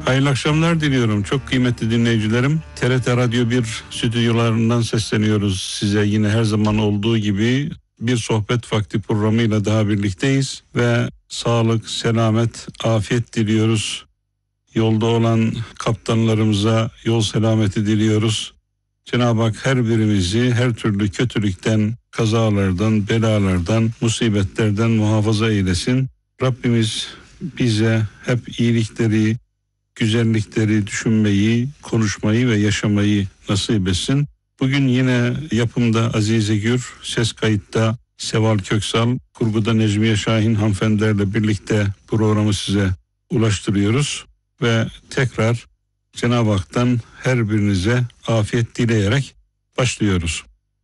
Hayırlı akşamlar diliyorum. Çok kıymetli dinleyicilerim. TRT Radyo 1 stüdyolarından sesleniyoruz size. Yine her zaman olduğu gibi bir sohbet vakti programıyla daha birlikteyiz. Ve sağlık, selamet, afiyet diliyoruz. Yolda olan kaptanlarımıza yol selameti diliyoruz. Cenab-ı Hak her birimizi her türlü kötülükten, kazalardan, belalardan, musibetlerden muhafaza eylesin. Rabbimiz bize hep iyilikleri, güzellikleri düşünmeyi, konuşmayı ve yaşamayı nasip etsin. Bugün yine yapımda Azize Gür, ses kayıtta Seval Köksal, kurguda Necmiye Şahin hanımefendilerle birlikte programı size ulaştırıyoruz. Ve tekrar Cenab-ı Hak'tan her birinize afiyet dileyerek başlıyoruz.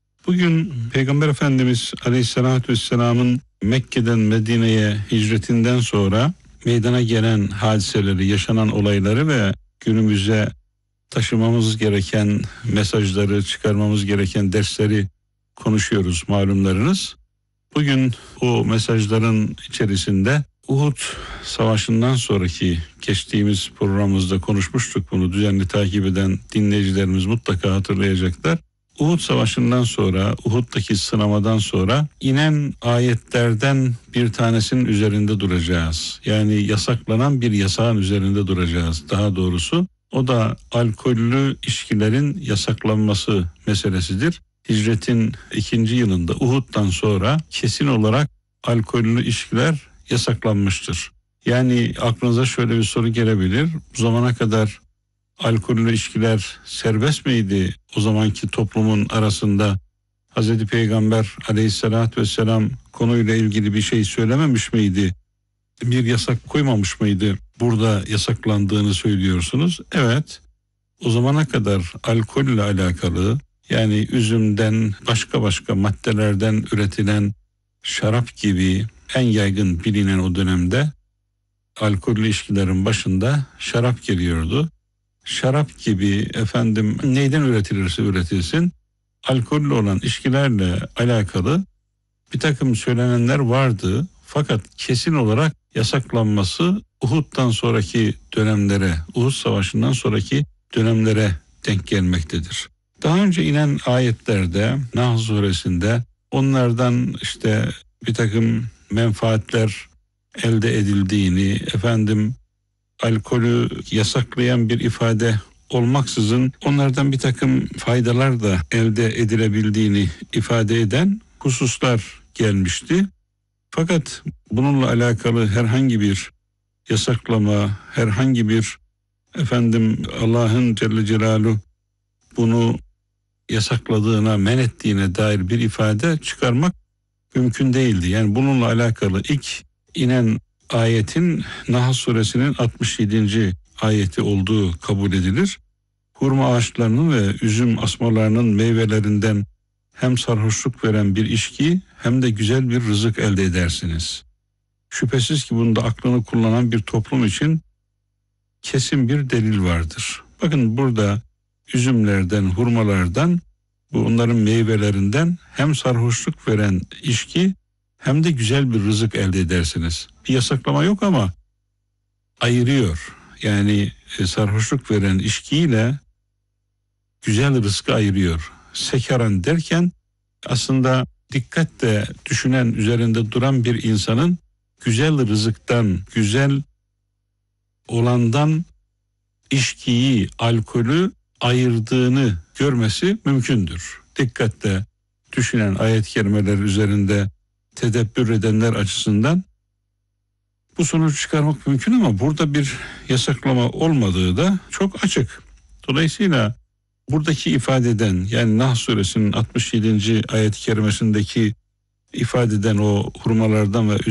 Bugün Peygamber Efendimiz Aleyhisselatü Vesselam'ın Mekke'den Medine'ye hicretinden sonra meydana gelen hadiseleri, yaşanan olayları ve günümüze taşımamız gereken mesajları, çıkarmamız gereken dersleri konuşuyoruz malumlarınız. Bugün o mesajların içerisinde Uhud Savaşı'ndan sonraki geçtiğimiz programımızda konuşmuştuk, bunu düzenli takip eden dinleyicilerimiz mutlaka hatırlayacaklar. Uhud Savaşı'ndan sonra, Uhud'daki sınamadan sonra inen ayetlerden bir tanesinin üzerinde duracağız. Yani yasaklanan bir yasağın üzerinde duracağız daha doğrusu. O da alkollü içkilerin yasaklanması meselesidir. Hicretin 2. yılında Uhud'dan sonra kesin olarak alkollü içkiler yasaklanmıştır. Yani aklınıza şöyle bir soru gelebilir. Bu zamana kadar alkollü içkiler serbest miydi? O zamanki toplumun arasında Hazreti Peygamber Aleyhisselatü Vesselam konuyla ilgili bir şey söylememiş miydi? Bir yasak koymamış mıydı? Burada yasaklandığını söylüyorsunuz. Evet, o zamana kadar alkolle alakalı, yani üzümden başka maddelerden üretilen şarap gibi en yaygın bilinen o dönemde alkollü içkilerin başında şarap geliyordu. Şarap gibi neyden üretilirse üretilsin alkollü olan içkilerle alakalı bir takım söylenenler vardı. Fakat kesin olarak yasaklanması Uhud'dan sonraki dönemlere, Uhud Savaşı'ndan sonraki dönemlere denk gelmektedir. Daha önce inen ayetlerde, Nahl suresinde onlardan bir takım menfaatler elde edildiğini, alkolü yasaklayan bir ifade olmaksızın onlardan bir takım faydalar da elde edilebildiğini ifade eden hususlar gelmişti. Fakat bununla alakalı herhangi bir yasaklama, herhangi bir Allah'ın Celle Celaluhu bunu yasakladığına, men ettiğine dair bir ifade çıkarmak mümkün değildi. Yani bununla alakalı ilk inen ayetin Nahl suresinin 67. ayeti olduğu kabul edilir. Hurma ağaçlarının ve üzüm asmalarının meyvelerinden hem sarhoşluk veren bir içki hem de güzel bir rızık elde edersiniz. Şüphesiz ki bunda aklını kullanan bir toplum için kesin bir delil vardır. Bakın burada üzümlerden, hurmalardan, onların meyvelerinden hem sarhoşluk veren içki hem de güzel bir rızık elde edersiniz. Bir yasaklama yok ama ayırıyor. Yani sarhoşluk veren içkiyle güzel rızkı ayırıyor. Sekaran derken aslında dikkatle düşünen, üzerinde duran bir insanın güzel rızıktan, güzel olandan içkiyi, alkolü ayırdığını görmesi mümkündür. Dikkatle düşünen, ayet-i kerimeler üzerinde tedebbür edenler açısından bu sonucu çıkarmak mümkün ama burada bir yasaklama olmadığı da çok açık. Dolayısıyla buradaki ifadeden, yani Nahl suresinin 67. ayet-i kerimesindeki ifadeden o hurmalardan ve